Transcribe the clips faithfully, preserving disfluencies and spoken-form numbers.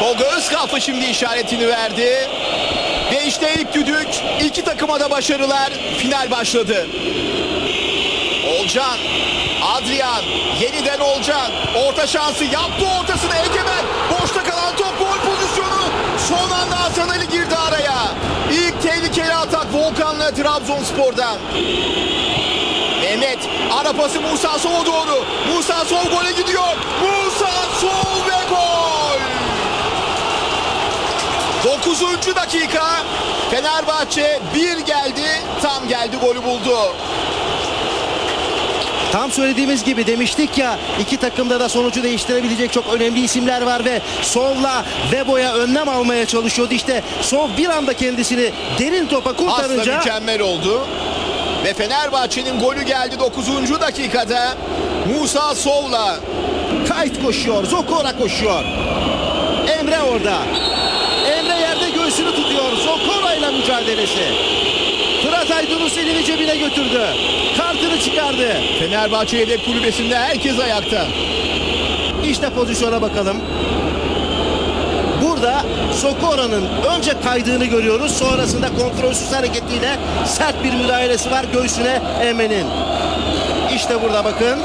Tolga Özkalfa şimdi işaretini verdi. Ve işte ilk düdük. İki takıma da başarılar. Final başladı. Olcan, Adrian, yeniden Olcan. Orta şansı yaptı, ortasına Egemen. Boşta kalan top, gol pozisyonu. Son anda Hasan Ali girdi araya. İlk tehlikeli atak Volkan'la Trabzonspor'dan. Mehmet, ara pası Musa Sol'a doğru. Musa Sol gole gidiyor. Musa Sol ve gol. dokuzuncu dakika. Fenerbahçe bir geldi, tam geldi, golü buldu. Tam söylediğimiz gibi demiştik ya, iki takımda da sonucu değiştirebilecek çok önemli isimler var ve Sov'la Vebo'ya önlem almaya çalışıyordu. İşte Sov bir anda kendisini derin topa kurtarınca... Aslında mükemmel oldu. Ve Fenerbahçe'nin golü geldi dokuzuncu dakikada. Musa Sov'la. Kayıt koşuyor, Zokora koşuyor. Emre orada. Emre yerde göğsünü tutuyor. Zokora ile mücadelesi. Fırat Aydınus elini cebine götürdü. Kartını çıkardı. Fenerbahçe yedek kulübesinde herkes ayakta. İşte pozisyona bakalım. Burada Sokora'nın önce kaydığını görüyoruz. Sonrasında kontrolsüz hareketiyle sert bir müdahalesi var göğsüne Emre'nin. İşte burada bakın.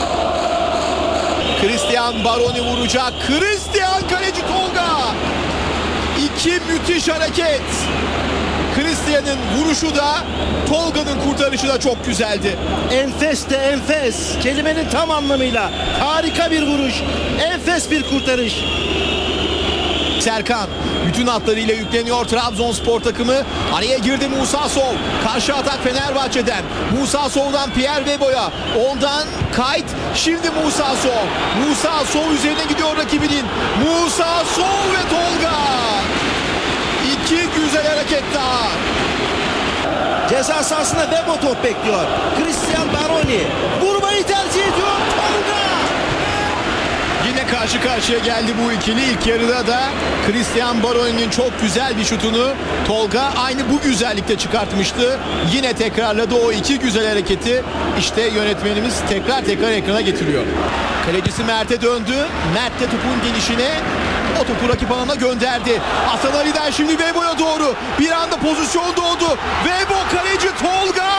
Christian Baroni vuracak. Christian, kaleci Tolga. İki müthiş hareket. Christian'ın vuruşu da Tolga'nın kurtarışı da çok güzeldi. Enfes de enfes. Kelimenin tam anlamıyla. Harika bir vuruş. Enfes bir kurtarış. Serkan bütün hatlarıyla yükleniyor Trabzonspor takımı. Araya girdi Musa Sov. Karşı atak Fenerbahçe'den. Musa Sov'dan Pierre Vebo'ya. Ondan Kayt. Şimdi Musa Sov. Musa Sov üzerine gidiyor rakibinin. Musa Sov ve Tolga. İki güzel hareket daha. Ceza sahasında Vebo top bekliyor. Christian Baroni vurmayı tercih ediyor. Tolga. Yine karşı karşıya geldi bu ikili. İlk yarıda da Christian Baroni'nin çok güzel bir şutunu Tolga aynı bu güzellikte çıkartmıştı. Yine tekrarladı o iki güzel hareketi. İşte yönetmenimiz tekrar tekrar ekrana getiriyor. Kalecisi Mert'e döndü. Mert de topun gelişine o topu rakip alana gönderdi. Hasan Ali'den şimdi Vebo'ya doğru. Bir anda pozisyon doğdu. Vebo, kaleci Tolga.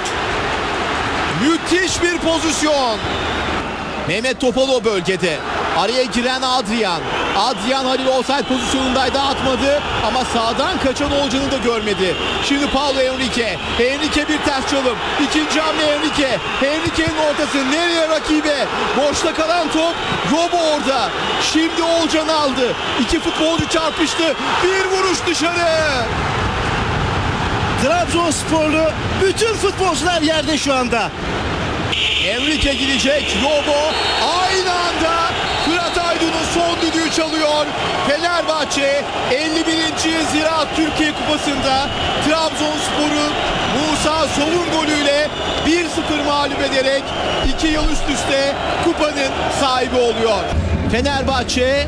Müthiş bir pozisyon. Mehmet Topal o bölgede. Araya giren Adrian. Adrian Halil offside pozisyonundaydı, atmadı ama sağdan kaçan Olcan'ı da görmedi. Şimdi Paulo Henrique. Henrique bir ters çalım. İkinci hamle Henrique. Henrique'nin ortası nereye rakibe? Boşta kalan top. Robo orada. Şimdi Olcan aldı. İki futbolcu çarpıştı. Bir vuruş dışarı. Trabzonsporlu bütün futbolcular yerde şu anda. Henrique gidecek. Robo aynı anda Fırat Aydınus son düdüğü çalıyor. Fenerbahçe elli birinci Ziraat Türkiye Kupası'nda Trabzonspor'u Musa Sov'un golüyle bir sıfır mağlup ederek iki yıl üst üste kupanın sahibi oluyor. Fenerbahçe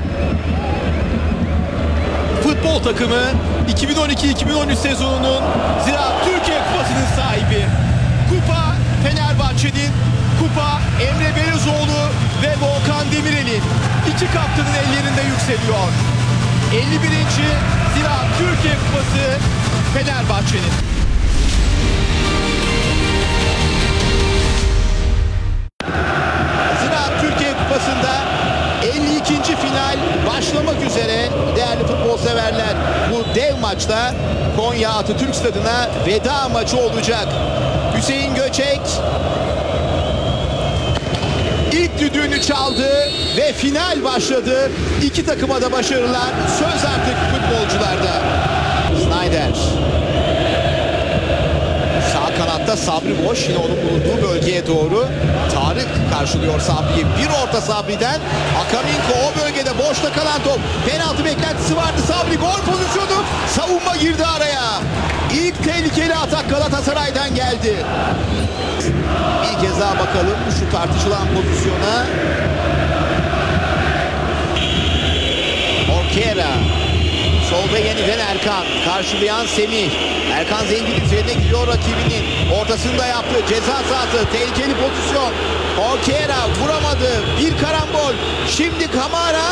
futbol takımı iki bin on iki iki bin on üç sezonunun Ziraat Türkiye Kupası'nın sahibi. Kupa Fenerbahçe'nin, kupa Emre Belözoğlu ve Volkan Demirel'in. İki kaptanın ellerinde yükseliyor. elli birinci Ziraat Türkiye Kupası Fenerbahçe'nin. Ziraat Türkiye Kupası'nda elli ikinci final başlamak üzere değerli futbol severler. Bu dev maçta Konya Atatürk Stadı'na veda maçı olacak. Hüseyin Göçek ilk düdüğünü çaldı ve final başladı. İki takıma da başarılar. Söz artık futbolcularda. Snyder. Sağ kanatta Sabri boş. Yine onun bulunduğu bölgeye doğru. Tarık karşılıyor Sabri'yi. Bir orta Sabri'den. Akaminko o bölgede boşta kalan top. Penaltı beklentisi vardı. Sabri gol pozisyonu. Savunma girdi araya. İlk tehlikeli atak Galatasaray'dan geldi. Bir kez daha bakalım şu tartışılan pozisyona. Orkera. Solda yeniden Erkan. Karşılayan Semih. Erkan Zengin üzerine gidiyor rakibinin. Ortasında yaptı. Ceza sahası. Tehlikeli pozisyon. Orkera vuramadı. Bir karambol. Şimdi Kamara